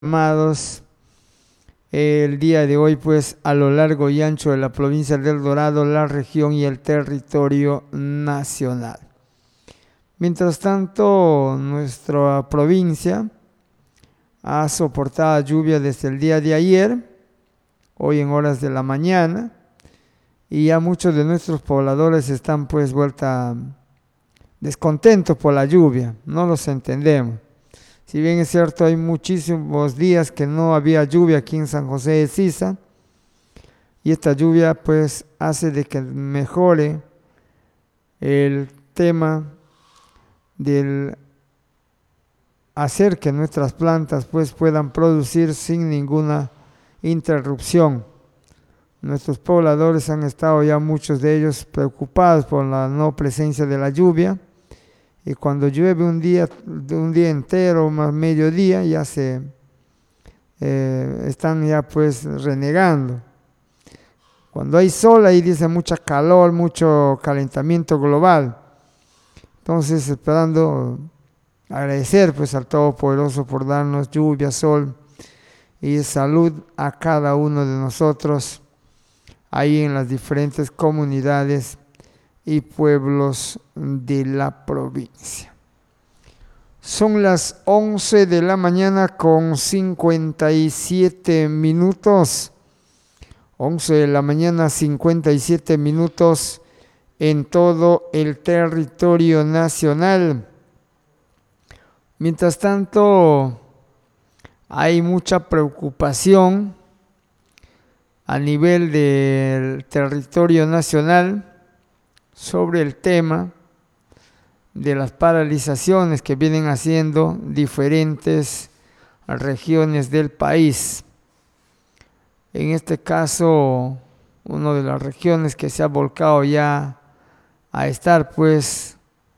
Amados, el día de hoy pues a lo largo y ancho de la provincia del Dorado, la región y el territorio nacional. Mientras tanto, nuestra provincia ha soportado lluvia desde el día de ayer, hoy en horas de la mañana, y ya muchos de nuestros pobladores están pues vuelta descontentos por la lluvia, no los entendemos. Si bien es cierto, hay muchísimos días que no había lluvia aquí en San José de Sisa, y esta lluvia pues hace de que mejore el tema del hacer que nuestras plantas pues puedan producir sin ninguna interrupción. Nuestros pobladores han estado ya muchos de ellos preocupados por la no presencia de la lluvia. Y cuando llueve un día entero, más mediodía, ya están ya pues renegando. Cuando hay sol, ahí dice mucha calor, mucho calentamiento global. Entonces, esperando agradecer pues al Todopoderoso por darnos lluvia, sol y salud a cada uno de nosotros ahí en las diferentes comunidades y pueblos de la provincia. Son las 11 de la mañana con 57 minutos. 11 de la mañana 57 minutos en todo el territorio nacional. Mientras tanto, hay mucha preocupación a nivel del territorio nacional sobre el tema de las paralizaciones que vienen haciendo diferentes regiones del país. En este caso, una de las regiones que se ha volcado ya a estar pues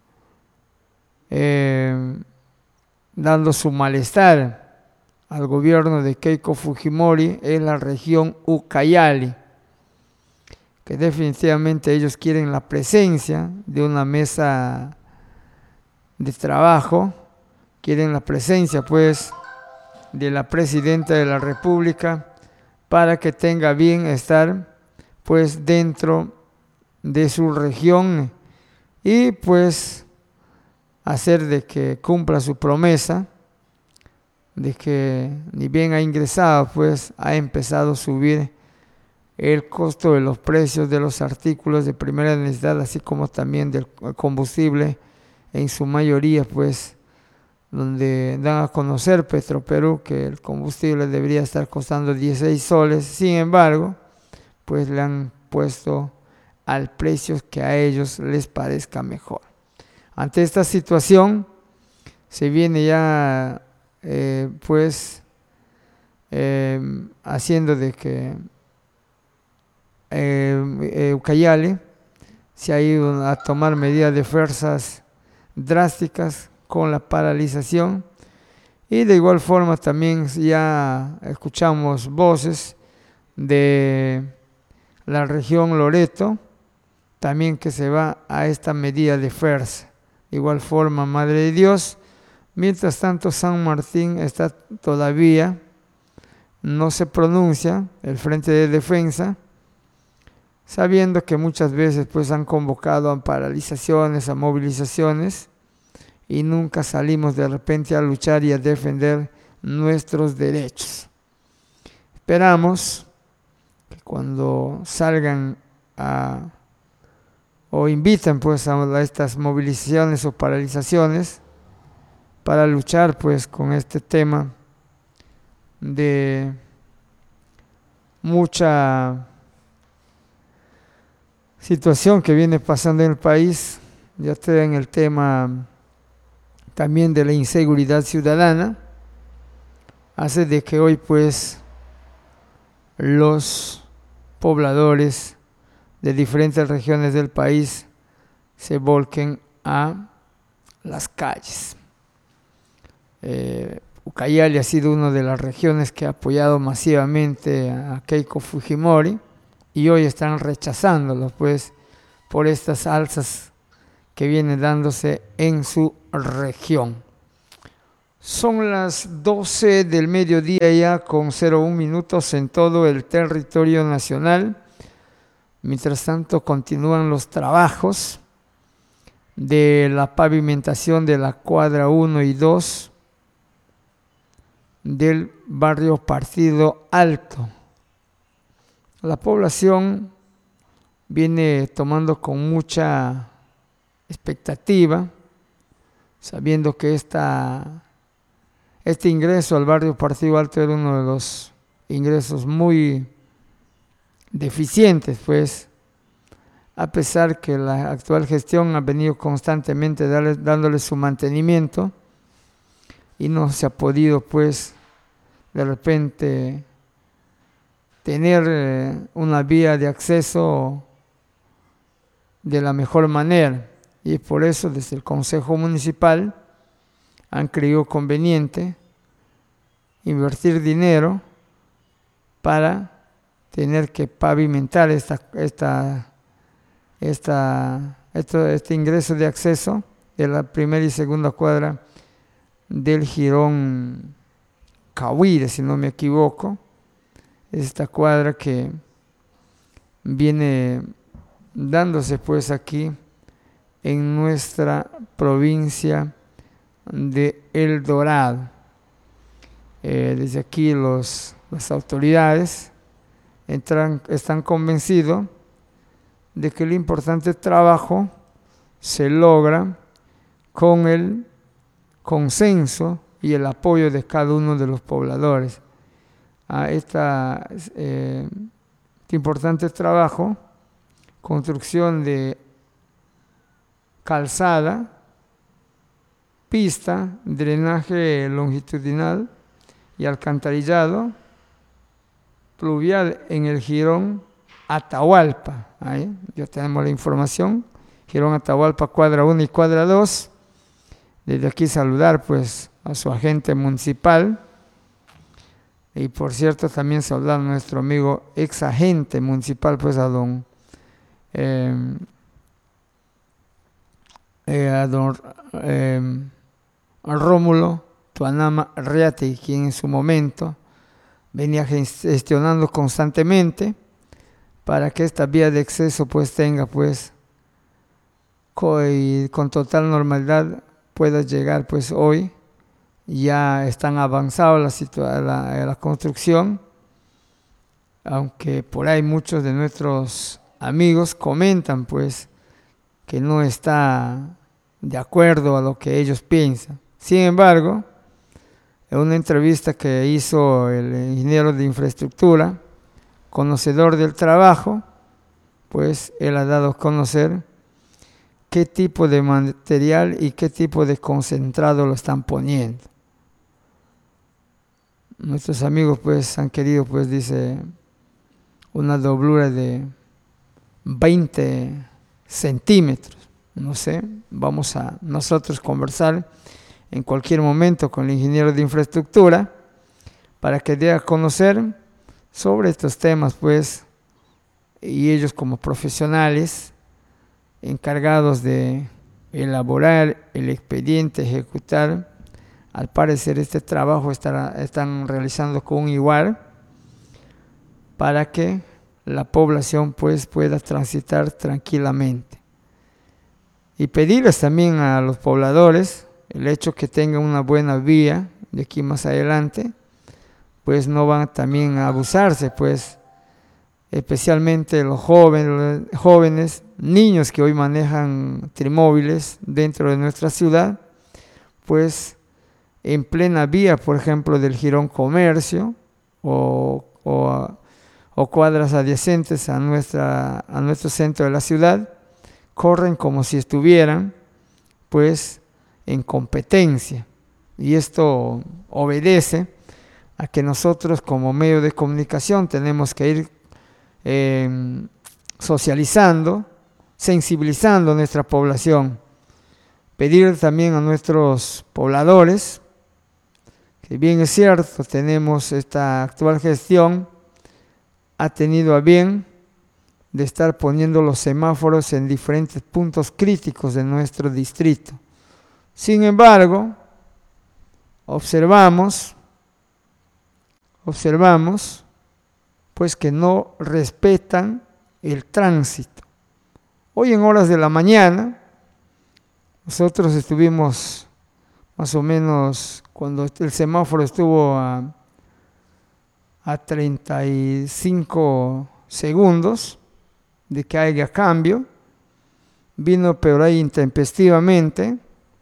dando su malestar al gobierno de Keiko Fujimori es la región Ucayali, que definitivamente ellos quieren la presencia de una mesa de trabajo, quieren la presencia pues de la presidenta de la República para que tenga bien estar pues dentro de su región y pues hacer de que cumpla su promesa de que ni bien ha ingresado pues ha empezado a subir el costo de los precios de los artículos de primera necesidad, así como también del combustible, en su mayoría, pues, donde dan a conocer Petroperú que el combustible debería estar costando 16 soles, sin embargo, pues le han puesto al precio que a ellos les parezca mejor. Ante esta situación, se viene ya, haciendo de que Ucayali se ha ido a tomar medidas de fuerzas drásticas con la paralización, y de igual forma también ya escuchamos voces de la región Loreto también que se va a esta medida de fuerza. De igual forma Madre de Dios. Mientras tanto, San Martín está todavía, no se pronuncia el Frente de Defensa, sabiendo que muchas veces pues han convocado a paralizaciones, a movilizaciones, y nunca salimos de repente a luchar y a defender nuestros derechos. Esperamos que cuando salgan o inviten pues a estas movilizaciones o paralizaciones para luchar pues con este tema de mucha situación que viene pasando en el país, ya sea en el tema también de la inseguridad ciudadana, hace de que hoy pues los pobladores de diferentes regiones del país se volquen a las calles. Ucayali ha sido una de las regiones que ha apoyado masivamente a Keiko Fujimori, y hoy están rechazándolo pues por estas alzas que vienen dándose en su región. Son las 12 del mediodía ya con 01 minutos en todo el territorio nacional. Mientras tanto continúan los trabajos de la pavimentación de la cuadra 1 y 2 del barrio Partido Alto. La población viene tomando con mucha expectativa, sabiendo que este ingreso al barrio Partido Alto era uno de los ingresos muy deficientes, pues, a pesar que la actual gestión ha venido constantemente dándole su mantenimiento y no se ha podido, pues, de repente tener una vía de acceso de la mejor manera. Y por eso desde el Consejo Municipal han creído conveniente invertir dinero para tener que pavimentar este ingreso de acceso de la primera y segunda cuadra del jirón Cahuire, si no me equivoco. Esta cuadra que viene dándose pues aquí en nuestra provincia de El Dorado. Desde aquí las autoridades están convencidos de que el importante trabajo se logra con el consenso y el apoyo de cada uno de los pobladores a este importante trabajo, construcción de calzada, pista, drenaje longitudinal y alcantarillado pluvial en el jirón Atahualpa. Ahí ya tenemos la información. Jirón Atahualpa, cuadra 1 y cuadra 2. Desde aquí saludar pues a su agente municipal. Y por cierto también saludar a nuestro amigo ex agente municipal, pues a don Rómulo Tuanama Riati, quien en su momento venía gestionando constantemente para que esta vía de acceso pues tenga pues con total normalidad pueda llegar pues hoy. Ya están avanzados la construcción, aunque por ahí muchos de nuestros amigos comentan pues que no está de acuerdo a lo que ellos piensan. Sin embargo, en una entrevista que hizo el ingeniero de infraestructura, conocedor del trabajo, pues él ha dado a conocer qué tipo de material y qué tipo de concentrado lo están poniendo. Nuestros amigos pues han querido, pues dice, una doblura de 20 centímetros. No sé, vamos a nosotros conversar en cualquier momento con el ingeniero de infraestructura para que dé a conocer sobre estos temas, pues, y ellos como profesionales encargados de elaborar el expediente, ejecutar. Al parecer este trabajo están realizando con igual para que la población pues pueda transitar tranquilamente. Y pedirles también a los pobladores el hecho que tengan una buena vía de aquí más adelante, pues no van también a abusarse, pues especialmente los jóvenes, niños que hoy manejan trimóviles dentro de nuestra ciudad, pues en plena vía, por ejemplo, del jirón Comercio o cuadras adyacentes a nuestro centro de la ciudad, corren como si estuvieran pues en competencia. Y esto obedece a que nosotros como medio de comunicación tenemos que ir socializando, sensibilizando a nuestra población. Pedir también a nuestros pobladores, que bien es cierto, tenemos esta actual gestión, ha tenido a bien de estar poniendo los semáforos en diferentes puntos críticos de nuestro distrito. Sin embargo, observamos pues que no respetan el tránsito. Hoy en horas de la mañana, nosotros estuvimos más o menos cuando el semáforo estuvo a 35 segundos de que haya cambio, vino pero ahí intempestivamente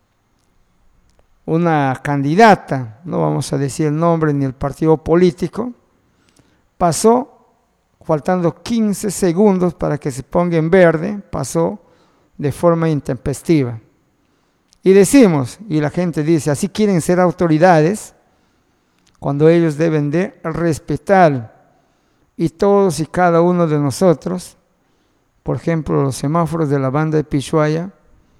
una candidata, no vamos a decir el nombre ni el partido político, pasó faltando 15 segundos para que se ponga en verde, pasó de forma intempestiva. Y decimos, y la gente dice, así quieren ser autoridades, cuando ellos deben de respetar, y todos y cada uno de nosotros, por ejemplo, los semáforos de la banda de Pishuaya,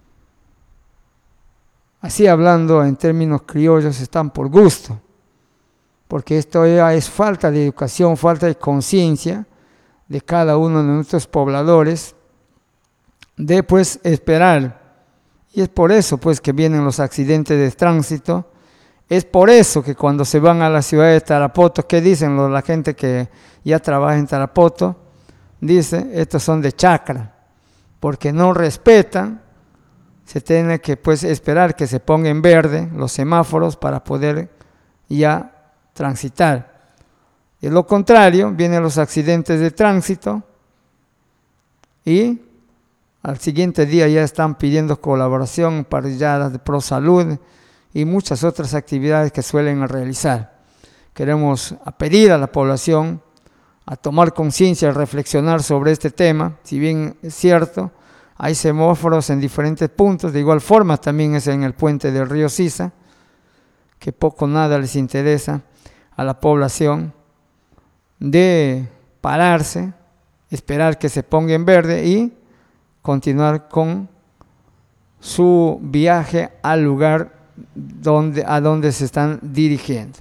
así hablando en términos criollos, están por gusto, porque esto ya es falta de educación, falta de conciencia de cada uno de nuestros pobladores, de pues esperar. Y es por eso pues que vienen los accidentes de tránsito, es por eso que cuando se van a la ciudad de Tarapoto, ¿qué dicen la gente que ya trabaja en Tarapoto? Dice, estos son de chacra, porque no respetan. Se tiene que pues esperar que se pongan en verde los semáforos para poder ya transitar. De lo contrario, vienen los accidentes de tránsito y al siguiente día ya están pidiendo colaboración, parrilladas de ProSalud y muchas otras actividades que suelen realizar. Queremos pedir a la población a tomar conciencia, a reflexionar sobre este tema. Si bien es cierto, hay semáforos en diferentes puntos, de igual forma también es en el puente del río Sisa, que poco o nada les interesa a la población de pararse, esperar que se ponga en verde y continuar con su viaje al lugar a donde se están dirigiendo.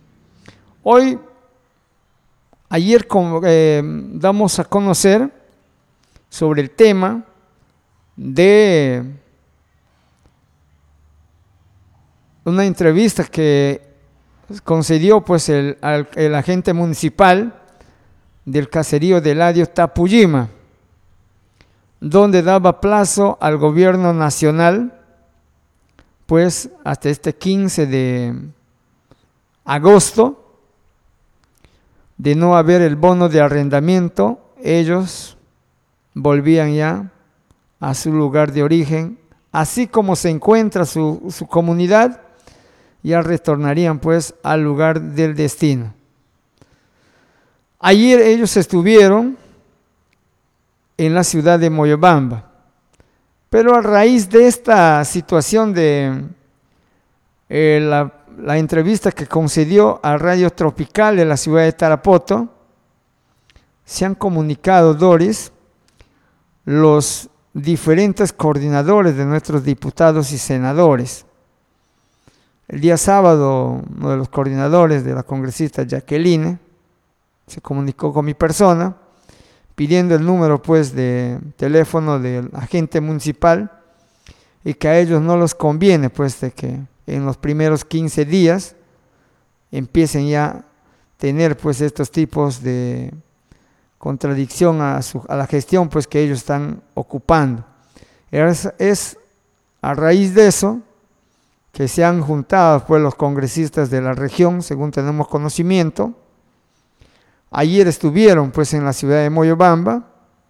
Ayer damos a conocer sobre el tema de una entrevista que concedió pues el agente municipal del caserío de Eladio Tapuyima, donde daba plazo al gobierno nacional pues hasta este 15 de agosto de no haber el bono de arrendamiento, ellos volvían ya a su lugar de origen, así como se encuentra su comunidad, ya retornarían pues al lugar del destino. Ayer ellos estuvieron en la ciudad de Moyobamba, pero a raíz de esta situación de la entrevista que concedió a Radio Tropical de la ciudad de Tarapoto, se han comunicado, Doris, los diferentes coordinadores de nuestros diputados y senadores. El día sábado, uno de los coordinadores de la congresista Jacqueline se comunicó con mi persona pidiendo el número pues de teléfono del agente municipal y que a ellos no les conviene pues de que en los primeros 15 días empiecen ya a tener pues estos tipos de contradicción a la gestión pues que ellos están ocupando. Es a raíz de eso que se han juntado pues los congresistas de la región, según tenemos conocimiento. Ayer estuvieron pues en la ciudad de Moyobamba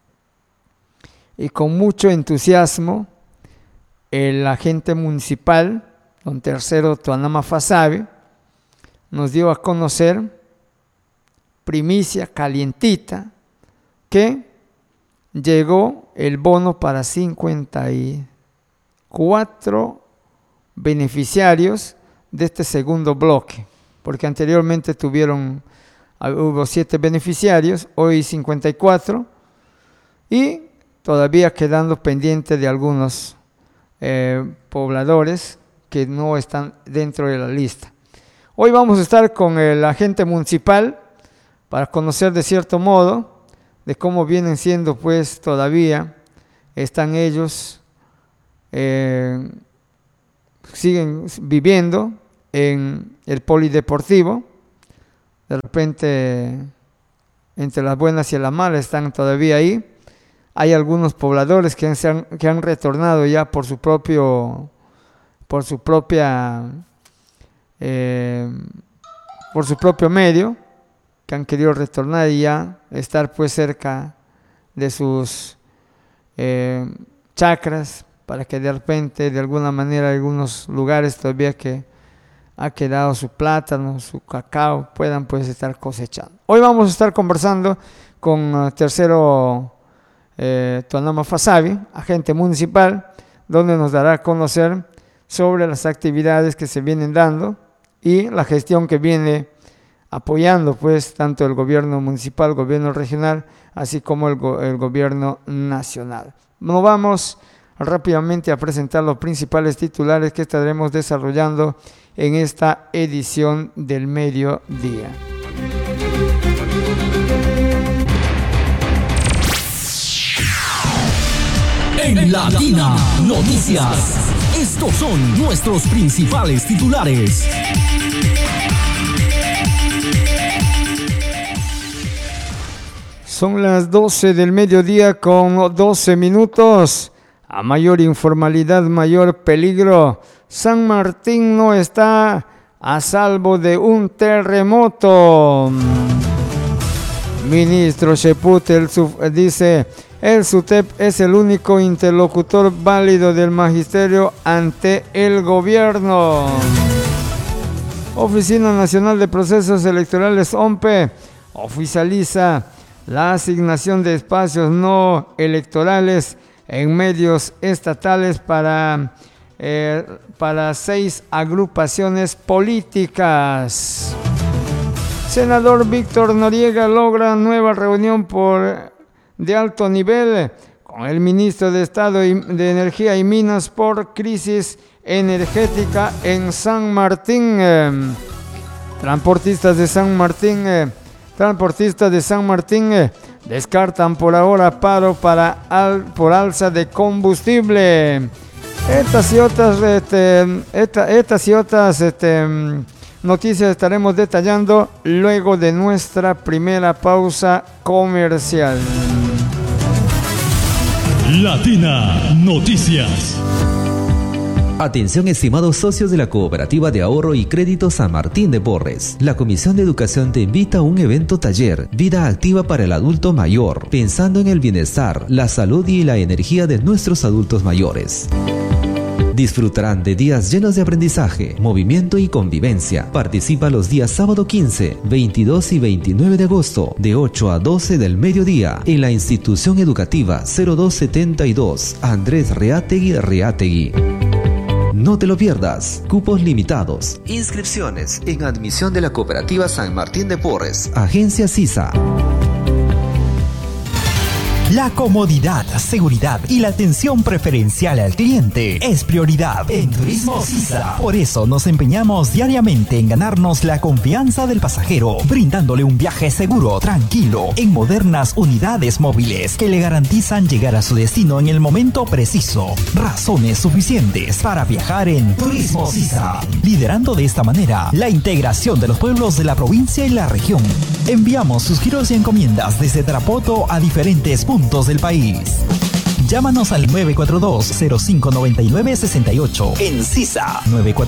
y con mucho entusiasmo el agente municipal, don Tercero Tuanama Fasabe, nos dio a conocer, primicia calientita, que llegó el bono para 54 beneficiarios de este segundo bloque, porque anteriormente hubo 7 beneficiarios, hoy 54, y todavía quedando pendiente de algunos pobladores que no están dentro de la lista. Hoy vamos a estar con el agente municipal para conocer de cierto modo de cómo vienen siendo pues todavía, están ellos, siguen viviendo en el polideportivo. De repente, entre las buenas y las malas están todavía ahí. Hay algunos pobladores que han retornado ya por su propio medio, que han querido retornar y ya estar pues cerca de sus chacras, para que de repente, de alguna manera, algunos lugares todavía que ha quedado su plátano, su cacao, puedan pues estar cosechando. Hoy vamos a estar conversando con Tercero Tuanama Fasabi, agente municipal, donde nos dará a conocer sobre las actividades que se vienen dando y la gestión que viene apoyando pues tanto el gobierno municipal, el gobierno regional, así como el gobierno nacional. Nos vamos rápidamente a presentar los principales titulares que estaremos desarrollando en esta edición del mediodía. En Latina Noticias, estos son nuestros principales titulares. Son las 12 del mediodía con 12 minutos. A mayor informalidad, mayor peligro. San Martín no está a salvo de un terremoto. Ministro Cheput dice, el SUTEP es el único interlocutor válido del magisterio ante el gobierno. Oficina Nacional de Procesos Electorales, ONPE, oficializa la asignación de espacios no electorales en medios estatales para 6 agrupaciones políticas. Senador Víctor Noriega logra nueva reunión de alto nivel con el ministro de Estado de Energía y Minas por crisis energética en San Martín. Transportistas de San Martín descartan por ahora paro por alza de combustible. Estas y otras noticias estaremos detallando luego de nuestra primera pausa comercial. Latina Noticias. Atención, estimados socios de la Cooperativa de Ahorro y Crédito San Martín de Porres. La Comisión de Educación te invita a un evento taller, Vida Activa para el Adulto Mayor, pensando en el bienestar, la salud y la energía de nuestros adultos mayores. Disfrutarán de días llenos de aprendizaje, movimiento y convivencia. Participa los días sábado 15, 22 y 29 de agosto, de 8 a 12 del mediodía, en la institución educativa 0272, Andrés Reátegui. No te lo pierdas. Cupos limitados. Inscripciones en admisión de la Cooperativa San Martín de Porres. Agencia CISA. La comodidad, seguridad y la atención preferencial al cliente es prioridad en Turismo CISA. Por eso nos empeñamos diariamente en ganarnos la confianza del pasajero, brindándole un viaje seguro, tranquilo, en modernas unidades móviles que le garantizan llegar a su destino en el momento preciso. Razones suficientes para viajar en Turismo CISA, liderando de esta manera la integración de los pueblos de la provincia y la región. Enviamos sus giros y encomiendas desde Tarapoto a diferentes puntos del país. Llámanos al 942-0599-68 en CISA,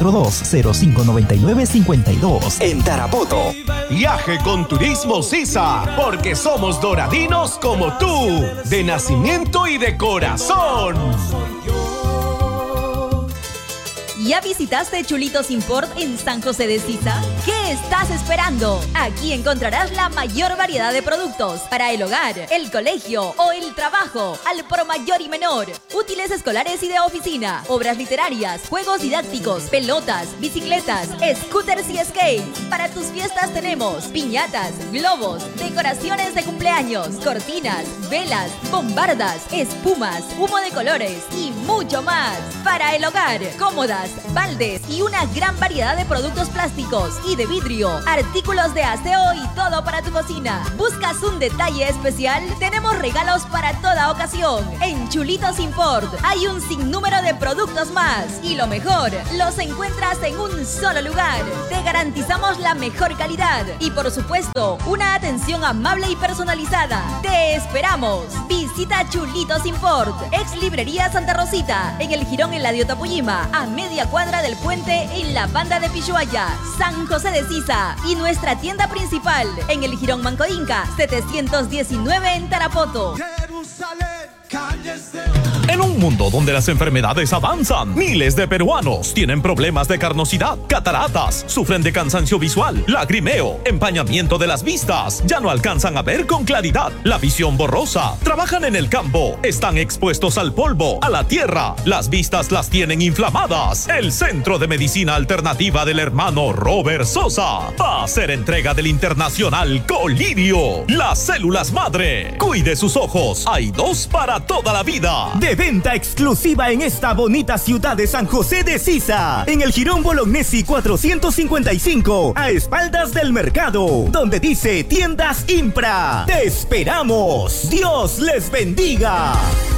942-0599-52 en Tarapoto. Viaje con Turismo CISA, porque somos doradinos como tú, de nacimiento y de corazón. ¿Ya visitaste Chulitos Import en San José de Sisa? ¿Qué estás esperando? Aquí encontrarás la mayor variedad de productos para el hogar, el colegio o el trabajo, al por mayor y menor. Útiles escolares y de oficina, obras literarias, juegos didácticos, pelotas, bicicletas, scooters y skates. Para tus fiestas tenemos piñatas, globos, decoraciones de cumpleaños, cortinas, velas, bombardas, espumas, humo de colores y mucho más. Para el hogar, cómodas, baldes y una gran variedad de productos plásticos y de vidrio vidrio, artículos de aseo y todo para tu cocina. ¿Buscas un detalle especial? Tenemos regalos para toda ocasión. En Chulitos Import hay un sinnúmero de productos más. Y lo mejor, los encuentras en un solo lugar. Te garantizamos la mejor calidad y por supuesto, una atención amable y personalizada. ¡Te esperamos! Visita Chulitos Import, ex librería Santa Rosita, en el Jirón Eladio Tapuyima, a media cuadra del puente en la banda de Pichuaya, San José de Sisa, y nuestra tienda principal en el Jirón Manco Inca, 719 en Tarapoto. En un mundo donde las enfermedades avanzan, miles de peruanos tienen problemas de carnosidad, cataratas, sufren de cansancio visual, lagrimeo, empañamiento de las vistas, ya no alcanzan a ver con claridad, la visión borrosa, trabajan en el campo, están expuestos al polvo, a la tierra, las vistas las tienen inflamadas. El Centro de Medicina Alternativa del hermano Robert Sosa va a hacer entrega del internacional Colirio, las células madre. Cuide sus ojos, hay 2 para toda la vida. De venta exclusiva en esta bonita ciudad de San José de Sisa, en el Jirón Bolognesi 455, a espaldas del mercado, donde dice Tiendas Impra. ¡Te esperamos! ¡Dios les bendiga!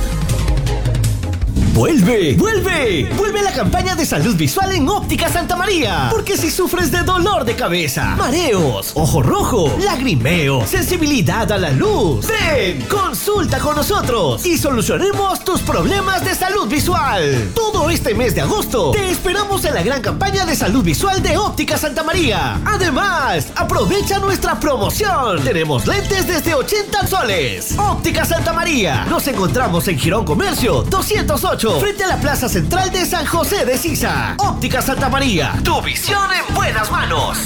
¡Vuelve! ¡Vuelve la campaña de salud visual en Óptica Santa María! Porque si sufres de dolor de cabeza, mareos, ojo rojo, lagrimeo, sensibilidad a la luz, ven, consulta con nosotros y solucionemos tus problemas de salud visual. Todo este mes de agosto te esperamos en la gran campaña de salud visual de Óptica Santa María. Además, aprovecha nuestra promoción. Tenemos lentes desde 80 soles. Óptica Santa María. Nos encontramos en Jirón Comercio 208. Frente a la Plaza Central de San José de Sisa. Óptica Santa María, tu visión en buenas manos.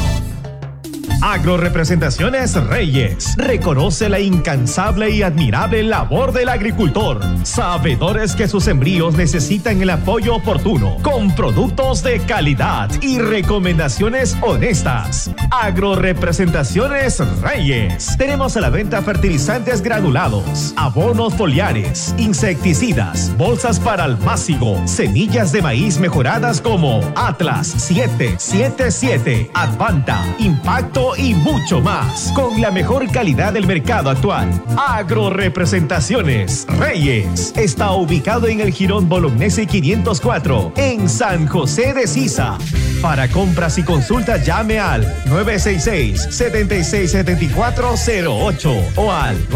Agrorepresentaciones Reyes reconoce la incansable y admirable labor del agricultor, sabedores que sus sembríos necesitan el apoyo oportuno, con productos de calidad y recomendaciones honestas. Agrorepresentaciones Reyes. Tenemos a la venta fertilizantes granulados, abonos foliares, insecticidas, bolsas para almácigo, semillas de maíz mejoradas como Atlas 777, Advanta, Impacto y mucho más, con la mejor calidad del mercado actual. Agrorepresentaciones Reyes está ubicado en el Jirón Bolognesi 504 en San José de Sisa. Para compras y consultas llame al 966-767408 o al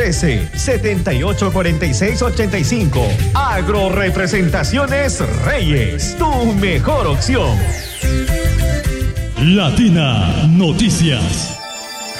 913-784685. Agrorepresentaciones Reyes, tu mejor opción. Latina Noticias.